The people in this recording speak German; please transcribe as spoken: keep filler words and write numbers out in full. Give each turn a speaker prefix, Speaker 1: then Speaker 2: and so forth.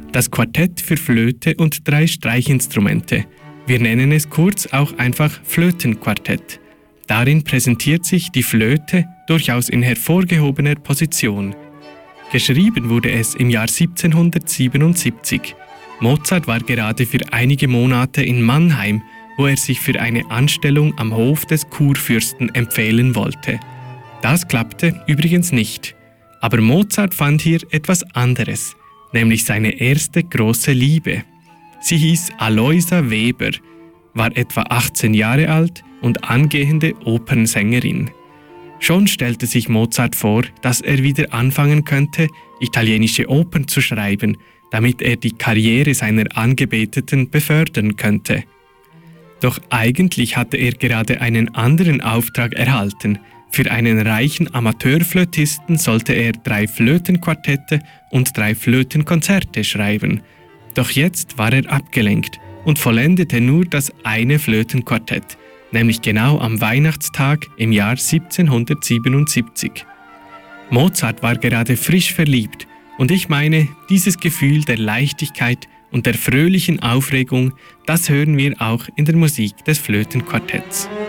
Speaker 1: das Quartett für Flöte und drei Streichinstrumente. Wir nennen es kurz auch einfach Flötenquartett. Darin präsentiert sich die Flöte durchaus in hervorgehobener Position. Geschrieben wurde es im Jahr siebzehnhundertsiebenundsiebzig. Mozart war gerade für einige Monate in Mannheim, wo er sich für eine Anstellung am Hof des Kurfürsten empfehlen wollte. Das klappte übrigens nicht. Aber Mozart fand hier etwas anderes, nämlich seine erste große Liebe. Sie hieß Aloysa Weber, war etwa achtzehn Jahre alt und angehende Opernsängerin. Schon stellte sich Mozart vor, dass er wieder anfangen könnte, italienische Opern zu schreiben, damit er die Karriere seiner Angebeteten befördern könnte. Doch eigentlich hatte er gerade einen anderen Auftrag erhalten. Für einen reichen Amateurflötisten sollte er drei Flötenquartette und drei Flötenkonzerte schreiben. Doch jetzt war er abgelenkt und vollendete nur das eine Flötenquartett, nämlich genau am Weihnachtstag im Jahr siebzehnhundertsiebenundsiebzig. Mozart war gerade frisch verliebt und ich meine, dieses Gefühl der Leichtigkeit und der fröhlichen Aufregung, das hören wir auch in der Musik des Flötenquartetts.